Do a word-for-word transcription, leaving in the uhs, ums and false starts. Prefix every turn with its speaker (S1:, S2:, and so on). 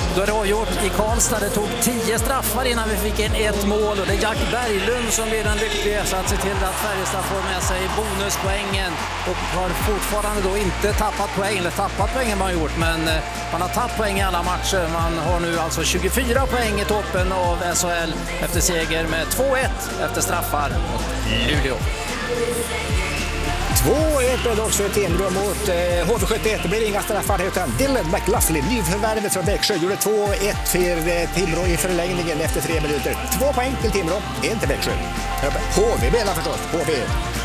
S1: Då är det avgjort i Karlstad. Det tog tio straffar innan vi fick in ett mål. Och det är Jack Berglund som blir den lyckliga så att se till att Färjestad får med sig bonuspoängen. Och har fortfarande då inte tappat poäng. Eller tappat poängen man har gjort. Men man har tappat poäng i alla matcher. Man har nu alltså tjugofyra poäng i toppen av S H L efter seger med två ett efter straffar mot Luleå.
S2: två ett blev det också i Timrå mot eh, H V sjuttioett. Det blir inga straffar utan Dylan McLaughlin, nyförvärvet från Växjö, gjorde två ett för eh, Timrå i förlängningen efter tre minuter. Två poäng till Timrå, en till Växjö. H V spelar förstås, H V.